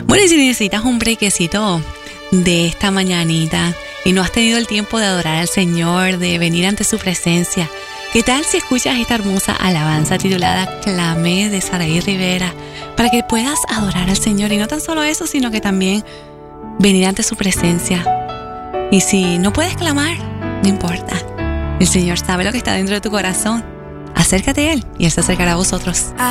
Bueno, y si necesitas un brequecito de esta mañanita y no has tenido el tiempo de adorar al Señor, de venir ante su presencia, ¿qué tal si escuchas esta hermosa alabanza titulada Clamé de Saraí Rivera, para que puedas adorar al Señor? Y no tan solo eso, sino que también venir ante su presencia. Y si no puedes clamar, no importa. El Señor sabe lo que está dentro de tu corazón. Acércate a Él y Él se acercará a vosotros.